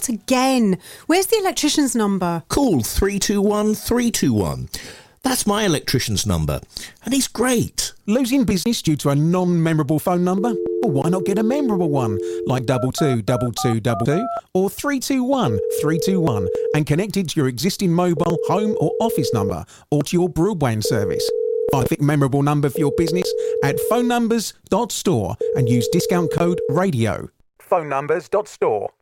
out again. Where's the electrician's number? Call 321 321. That's my electrician's number, and he's great. Losing business due to a non-memorable phone number? Well, why not get a memorable one, like 222222 or 321 321, and connect it to your existing mobile, home or office number, or to your broadband service. Find a memorable number for your business at phonenumbers.store and use discount code RADIO. Phonenumbers.store.